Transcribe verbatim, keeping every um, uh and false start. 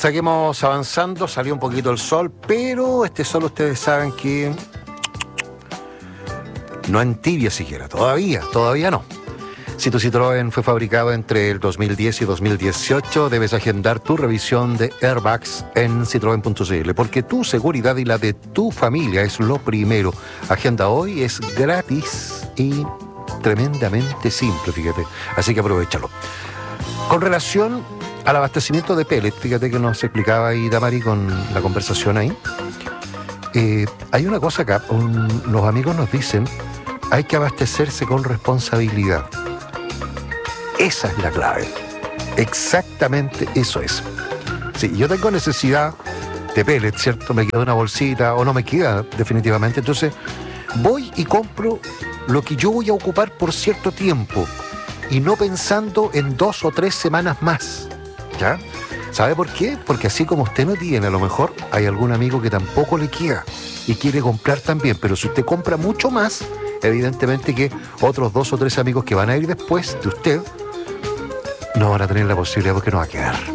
seguimos avanzando, salió un poquito el sol, pero este sol ustedes saben que no entibia siquiera, todavía, todavía no. Si tu Citroën fue fabricado entre el dos mil diez y dos mil dieciocho, debes agendar tu revisión de airbags en citroen punto c l, porque tu seguridad y la de tu familia es lo primero. Agenda hoy, es gratis y tremendamente simple, fíjate, así que aprovechalo. Con relación al abastecimiento de pellet, fíjate que nos explicaba ahí Damari con la conversación ahí, eh, hay una cosa acá, un, los amigos nos dicen, hay que abastecerse con responsabilidad. Esa es la clave. Exactamente eso es. Si yo tengo necesidad de pellet, ¿cierto? Me queda una bolsita o no me queda definitivamente. Entonces voy y compro lo que yo voy a ocupar por cierto tiempo y no pensando en dos o tres semanas más. ¿Ya? ¿Sabe por qué? Porque así como usted no tiene, a lo mejor hay algún amigo que tampoco le queda y quiere comprar también. Pero si usted compra mucho más, evidentemente que otros dos o tres amigos que van a ir después de usted no van a tener la posibilidad porque no va a quedar.